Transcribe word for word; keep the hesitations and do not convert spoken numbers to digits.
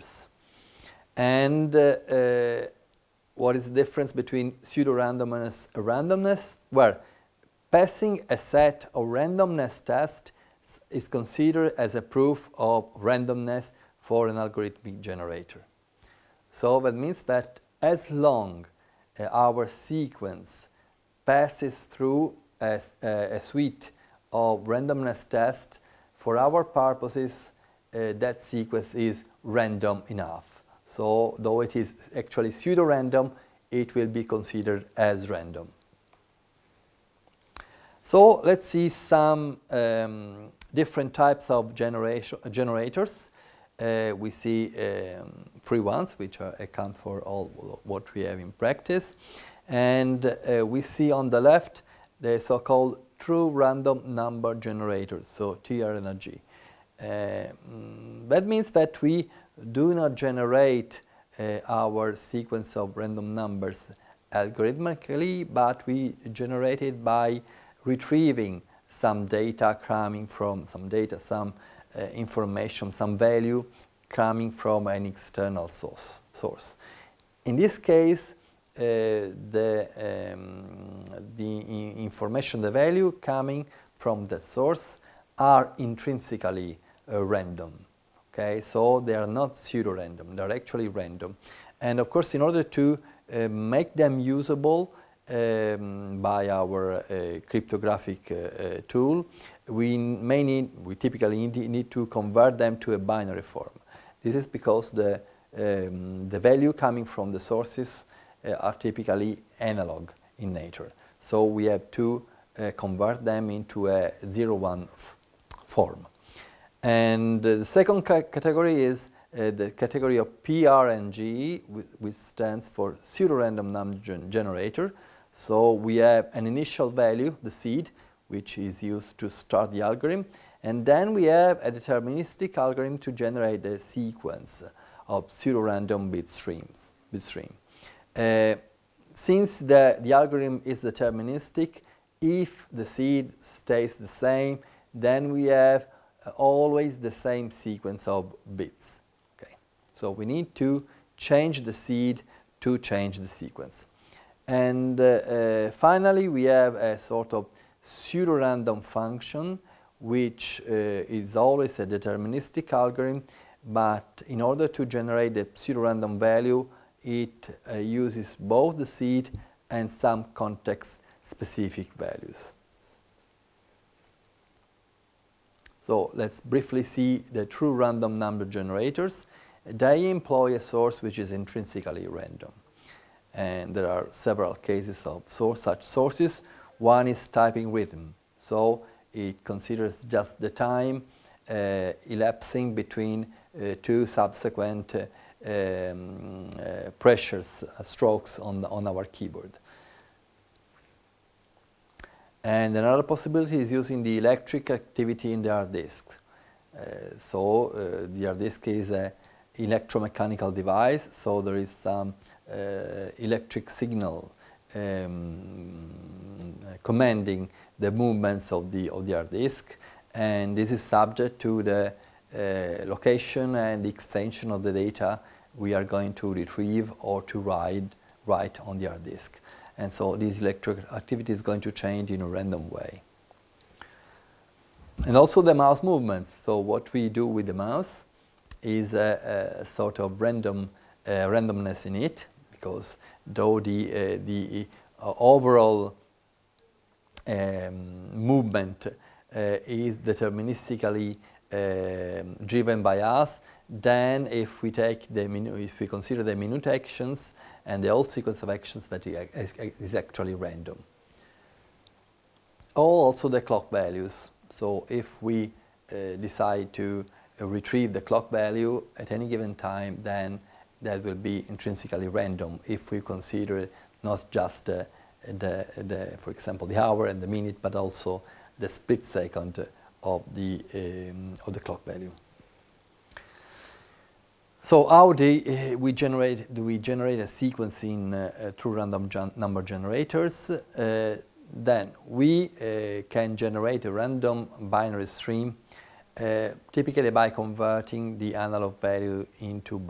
numbers. And uh, uh, what is the difference between pseudo-randomness and randomness? Well, passing a set of randomness tests is considered as a proof of randomness for an algorithmic generator. So that means that as long uh, our sequence passes through a, a, a suite of randomness tests, for our purposes, uh, that sequence is random enough. So though it is actually pseudo-random, it will be considered as random. So let's see some um, different types of generation, generators. Uh, we see um, free ones, which are, account for all what we have in practice. And uh, we see on the left the so-called true random number generators, so T R N G. Uh, that means that we do not generate uh, our sequence of random numbers algorithmically, but we generate it by retrieving some data coming from some data, some uh, information, some value coming from an external source. source. In this case, uh, the, um, the information, the value coming from the source are intrinsically uh, random. Okay, so they are not pseudo-random, they're actually random. And of course, in order to uh, make them usable um, by our uh, cryptographic uh, uh, tool, we may need, we typically need, need to convert them to a binary form. This is because the, um, the value coming from the sources uh, are typically analog in nature. So we have to uh, convert them into a zero one form. And uh, the second ca category is uh, the category of P R N G, which stands for pseudo-random number gen generator. So we have an initial value, the seed, which is used to start the algorithm, and then we have a deterministic algorithm to generate a sequence of pseudo-random bit streams. Bit stream. Uh, since the, the algorithm is deterministic, if the seed stays the same, then we have always the same sequence of bits. Okay. So we need to change the seed to change the sequence. And uh, uh, finally, we have a sort of pseudo-random function, which uh, is always a deterministic algorithm, but in order to generate the pseudo-random value, it uh, uses both the seed and some context-specific values. So let's briefly see the true random number generators. They employ a source which is intrinsically random. And there are several cases of source, such sources. One is typing rhythm. So it considers just the time uh, elapsing between uh, two subsequent uh, um, uh, pressures, uh, strokes on, the, on our keyboard. And another possibility is using the electric activity in the hard disk. Uh, so uh, the hard disk is an electromechanical device, so there is some uh, electric signal um, commanding the movements of the, of the hard disk, and this is subject to the uh, location and the extension of the data we are going to retrieve or to write, write on the hard disk. And so this electric activity is going to change in a random way. And also the mouse movements. So what we do with the mouse is a, a sort of random uh, randomness in it, because though the, uh, the uh, overall um, movement uh, is deterministically um, driven by us, then if we take the if we consider the minute actions and the whole sequence of actions, that is actually random. Also the clock values. So if we uh, decide to uh, retrieve the clock value at any given time, then that will be intrinsically random if we consider it not just the, the, the, for example, the hour and the minute, but also the split second of the, um, of the clock value. So how do uh, we generate, do we generate a sequence in uh, uh, true random number generators? Uh, then we uh, can generate a random binary stream uh, typically by converting the analog value into